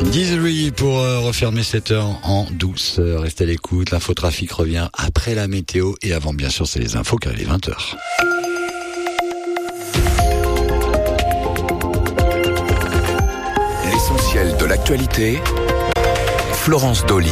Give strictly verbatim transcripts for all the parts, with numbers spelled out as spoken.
Deezery pour euh, refermer cette heure en douce. Restez à l'écoute, l'infotrafic revient après la météo et avant bien sûr c'est les infos car il est vingt heures. L'essentiel de l'actualité, Florence Dolly.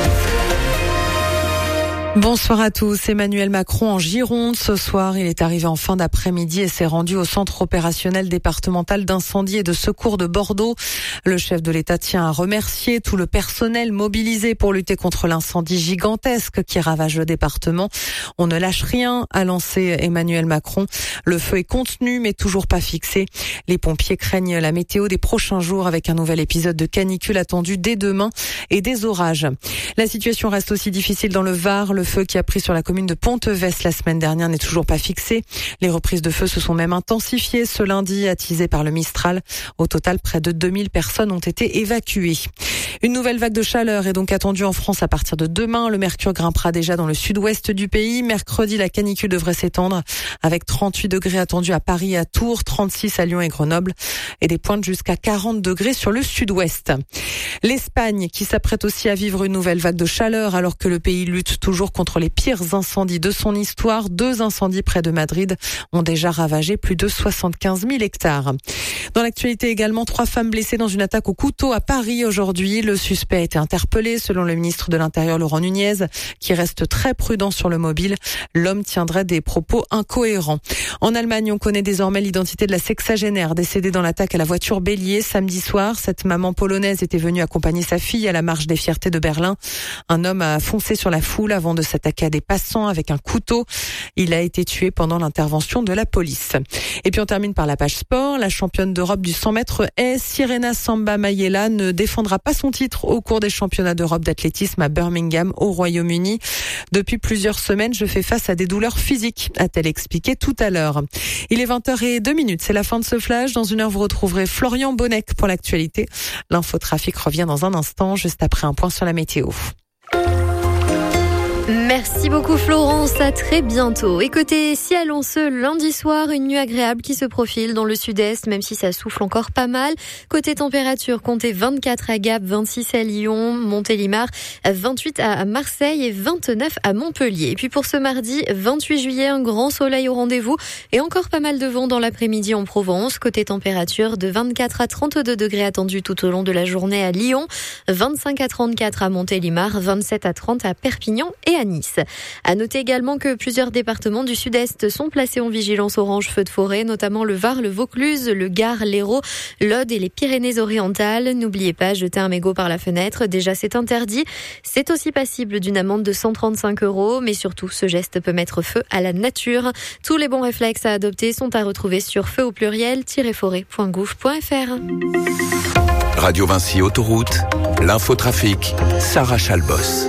Bonsoir à tous. Emmanuel Macron en Gironde. Ce soir, il est arrivé en fin d'après-midi et s'est rendu au centre opérationnel départemental d'incendie et de secours de Bordeaux. Le chef de l'État tient à remercier tout le personnel mobilisé pour lutter contre l'incendie gigantesque qui ravage le département. On ne lâche rien, a lancé Emmanuel Macron. Le feu est contenu mais toujours pas fixé. Les pompiers craignent la météo des prochains jours avec un nouvel épisode de canicule attendu dès demain et des orages. La situation reste aussi difficile dans le Var. Le feu qui a pris sur la commune de Pontevès la semaine dernière n'est toujours pas fixé. Les reprises de feu se sont même intensifiées ce lundi, attisées par le Mistral. Au total, près de deux mille personnes ont été évacuées. Une nouvelle vague de chaleur est donc attendue en France à partir de demain. Le mercure grimpera déjà dans le sud-ouest du pays. Mercredi, la canicule devrait s'étendre avec trente-huit degrés attendus à Paris et à Tours, trente-six à Lyon et Grenoble et des pointes jusqu'à quarante degrés sur le sud-ouest. L'Espagne qui s'apprête aussi à vivre une nouvelle vague de chaleur alors que le pays lutte toujours contre les pires incendies de son histoire. Deux incendies près de Madrid ont déjà ravagé plus de soixante-quinze mille hectares. Dans l'actualité également, trois femmes blessées dans une attaque au couteau à Paris aujourd'hui. Le suspect a été interpellé selon le ministre de l'Intérieur Laurent Nunez qui reste très prudent sur le mobile. L'homme tiendrait des propos incohérents. En Allemagne, on connaît désormais l'identité de la sexagénaire décédée dans l'attaque à la voiture bélier samedi soir. Cette maman polonaise était venue accompagner sa fille à la marche des fiertés de Berlin. Un homme a foncé sur la foule avant de s'attaquer à des passants avec un couteau. Il a été tué pendant l'intervention de la police. Et puis on termine par la page sport. La championne d'Europe du cent mètres haies, Sirena Samba Mayela, ne défendra pas son titre au cours des championnats d'Europe d'athlétisme à Birmingham au Royaume-Uni. Depuis plusieurs semaines, je fais face à des douleurs physiques, a-t-elle expliqué tout à l'heure. Il est vingt heures zéro deux minutes, c'est la fin de ce flash. Dans une heure, vous retrouverez Florian Bonnec pour l'actualité. L'infotrafic revient dans un instant, juste après un point sur la météo. Merci beaucoup Florence, à très bientôt. Et côté ciel, on ce lundi soir, une nuit agréable qui se profile dans le sud-est, même si ça souffle encore pas mal. Côté température, comptez vingt-quatre à Gap, vingt-six à Lyon, Montélimar, vingt-huit à Marseille et vingt-neuf à Montpellier. Et puis pour ce mardi, vingt-huit juillet, un grand soleil au rendez-vous et encore pas mal de vent dans l'après-midi en Provence. Côté température, de vingt-quatre à trente-deux degrés attendus tout au long de la journée à Lyon, vingt-cinq à trente-quatre à Montélimar, vingt-sept à trente à Perpignan et à Nice. À noter également que plusieurs départements du sud-est sont placés en vigilance orange feu de forêt, notamment le Var, le Vaucluse, le Gard, l'Hérault, l'Aude et les Pyrénées-Orientales. N'oubliez pas, jeter un mégot par la fenêtre, déjà c'est interdit. C'est aussi passible d'une amende de cent trente-cinq euros, mais surtout ce geste peut mettre feu à la nature. Tous les bons réflexes à adopter sont à retrouver sur feu au pluriel-forêt point gouv point fr. Radio Vinci Autoroute, l'infotrafic, Sarah Chalbos.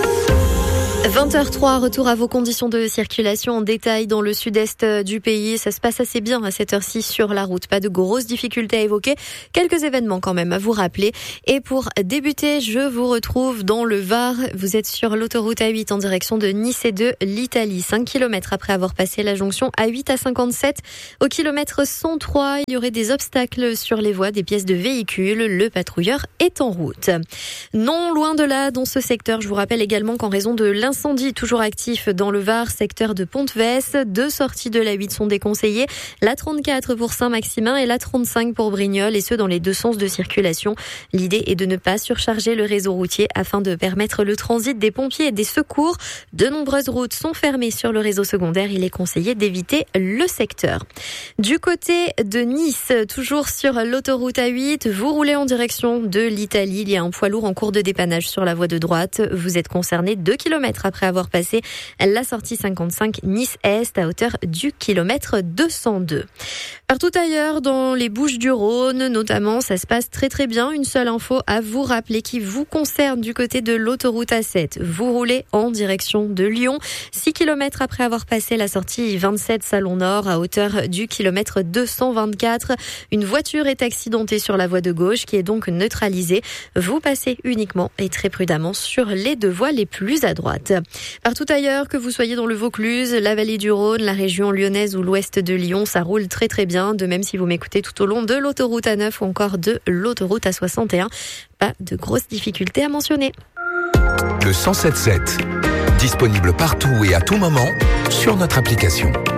vingt heures trois, retour à vos conditions de circulation en détail dans le sud-est du pays. Ça se passe assez bien à cette heure-ci sur la route. Pas de grosses difficultés à évoquer. Quelques événements quand même à vous rappeler. Et pour débuter, je vous retrouve dans le Var. Vous êtes sur l'autoroute A huit en direction de Nice et de l'Italie. cinq kilomètres après avoir passé la jonction A huit à cinquante-sept. Au kilomètre cent trois, il y aurait des obstacles sur les voies, des pièces de véhicules. Le patrouilleur est en route. Non loin de là, dans ce secteur, je vous rappelle également qu'en raison de l'incendie Incendie toujours actif dans le Var, secteur de Pontevès. Deux sorties de la huit sont déconseillées. La trente-quatre pour Saint-Maximin et la trente-cinq pour Brignoles, et ce dans les deux sens de circulation. L'idée est de ne pas surcharger le réseau routier afin de permettre le transit des pompiers et des secours. De nombreuses routes sont fermées sur le réseau secondaire. Il est conseillé d'éviter le secteur. Du côté de Nice, toujours sur l'autoroute A huit, vous roulez en direction de l'Italie. Il y a un poids lourd en cours de dépannage sur la voie de droite. Vous êtes concerné deux kilomètres après avoir passé la sortie cinquante-cinq Nice-Est à hauteur du kilomètre deux cent deux. Partout ailleurs, dans les Bouches-du-Rhône notamment, ça se passe très très bien. Une seule info à vous rappeler qui vous concerne du côté de l'autoroute A sept. Vous roulez en direction de Lyon, six kilomètres après avoir passé la sortie vingt-sept Salon Nord à hauteur du kilomètre deux cent vingt-quatre. Une voiture est accidentée sur la voie de gauche qui est donc neutralisée. Vous passez uniquement et très prudemment sur les deux voies les plus à droite. huit. Partout ailleurs, que vous soyez dans le Vaucluse, la vallée du Rhône, la région lyonnaise ou l'ouest de Lyon, ça roule très très bien. De même si vous m'écoutez tout au long de l'autoroute A neuf ou encore de l'autoroute A soixante et un. Pas de grosses difficultés à mentionner. Le cent sept sept, disponible partout et à tout moment sur notre application.